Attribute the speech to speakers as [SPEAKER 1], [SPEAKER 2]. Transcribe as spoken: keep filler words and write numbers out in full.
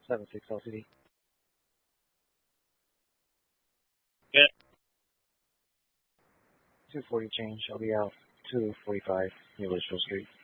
[SPEAKER 1] seven six L T D.
[SPEAKER 2] Yeah.
[SPEAKER 1] two forty change. I'll be out two forty-five New Litchfield Street.